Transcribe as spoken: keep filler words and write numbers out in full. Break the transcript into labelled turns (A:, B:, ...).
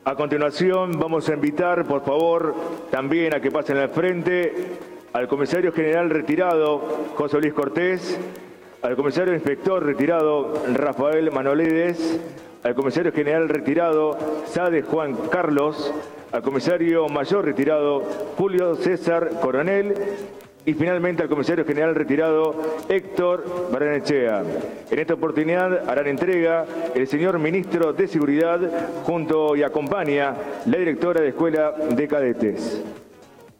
A: A continuación vamos a invitar, por favor, también a que pasen al frente al comisario general retirado José Luis Cortés, al comisario inspector retirado Rafael Manoledes, al comisario general retirado Sade Juan Carlos, al comisario mayor retirado Julio César Coronel y finalmente al comisario general retirado Héctor Barrenechea. En esta oportunidad harán entrega el señor ministro de Seguridad junto y acompaña la directora de Escuela de Cadetes.